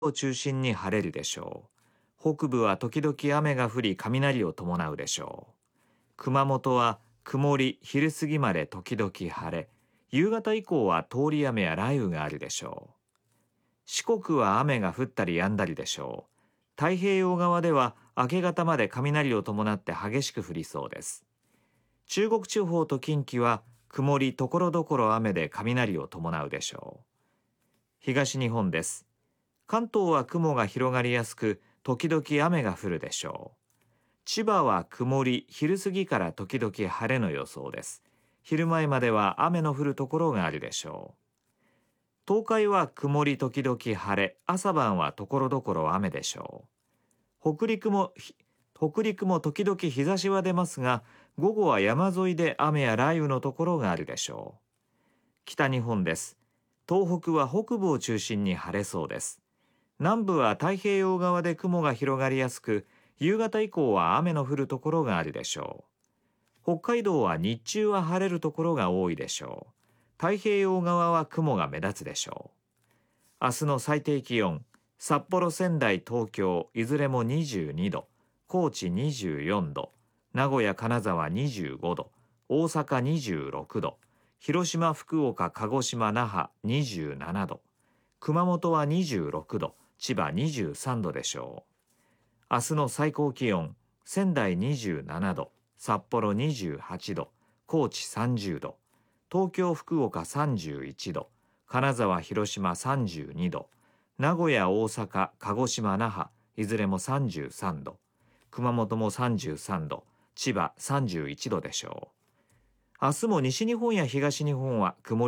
を中心に晴れるでしょう。北部は時々雨が降り雷を伴うでしょう。熊本は曇り、昼過ぎまで時々晴れ、夕方以降は通り雨や雷雨があるでしょう。四国は雨が降ったり止んだりでしょう。太平洋側では明け方まで雷を伴って激しく降りそうです。中国地方と近畿は曇り、ところどころ雨で雷を伴うでしょう。東日本です。関東は雲が広がりやすく、時々雨が降るでしょう。千葉は曇り、昼過ぎから時々晴れの予想です。昼前までは雨の降るところがあるでしょう。東海は曇り時々晴れ、朝晩はところどころ雨でしょう。北陸も時々日差しは出ますが、午後は山沿いで雨や雷雨のところがあるでしょう。北日本です。東北は北部を中心に晴れそうです。南部は太平洋側で雲が広がりやすく、夕方以降は雨の降るところがあるでしょう。北海道は日中は晴れるところが多いでしょう。太平洋側は雲が目立つでしょう。明日の最低気温、札幌、仙台、東京、いずれも22度、高知24度、名古屋、金沢25度、大阪26度、広島、福岡、鹿児島、那覇27度、熊本は26度、千葉23度でしょう。明日の最高気温、仙台27度、札幌28度、高知30度、東京、福岡31度、金沢、広島32度、名古屋、大阪、鹿児島、那覇、いずれも33度、熊本も33度、千葉31度でしょう。明日も西日本や東日本は曇り